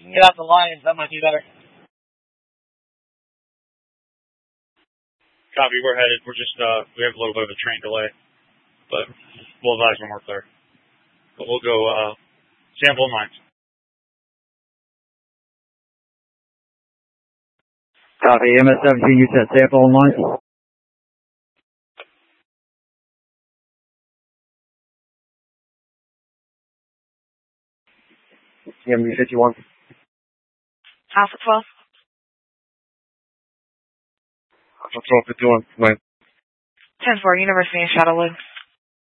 Get out the Lions, that might be better. Copy, we're headed. We're just, we have a little bit of a train delay, but we'll advise when we're clear. But we'll go, sample and lines. Copy, MS-17, you said sample and lines? CMB-51. Alpha 12. Alpha 12, 51, right. 10-4, University and Shadow Links.